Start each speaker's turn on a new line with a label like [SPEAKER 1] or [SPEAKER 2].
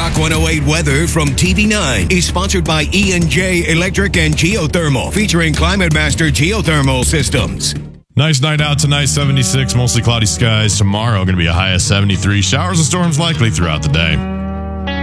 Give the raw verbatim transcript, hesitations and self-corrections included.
[SPEAKER 1] Rock one oh eight weather from T V nine is sponsored by E and J Electric and Geothermal, featuring Climate Master Geothermal Systems.
[SPEAKER 2] Nice night out tonight, seventy-six, mostly cloudy skies. Tomorrow going to be a high of seventy-three. Showers and storms likely throughout the day.